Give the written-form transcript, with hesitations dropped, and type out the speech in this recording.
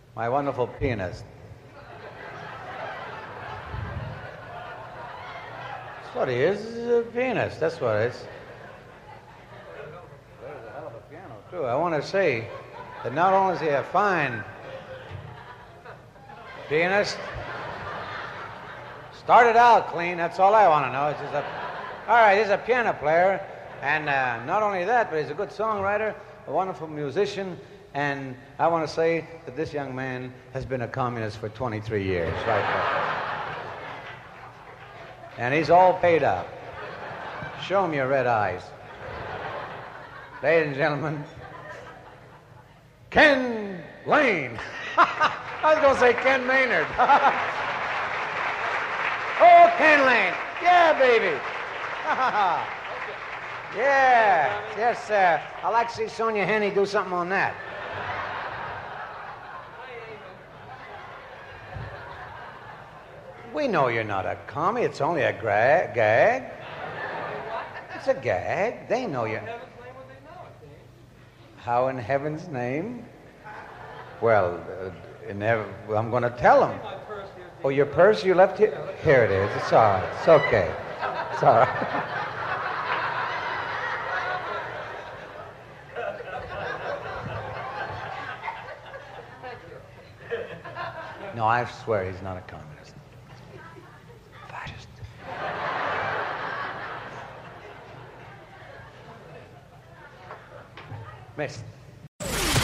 my wonderful pianist. That's what he is. He's a pianist. That's what it is. There's a hell of a piano, too. I want to say that not only is he a fine pianist, started out clean. That's all I want to know. All right, he's a piano player, and not only that, but he's a good songwriter, a wonderful musician, and I want to say that this young man has been a communist for 23 years, right there. And he's all paid up. Show him your red eyes. Ladies and gentlemen, Ken Lane. I was going to say Ken Maynard. Oh, Ken Lane. Yeah, baby. Yeah. Yes, sir. I'd like to see Sonia Henney do something on that. We know you're not a commie. It's only a gag. It's a gag. They know you. How in heaven's name? Well, I'm going to tell them. Oh, your purse you left here? Here it is. It's all right. It's okay. It's all right. No, I swear he's not a communist. Fascist. Miss.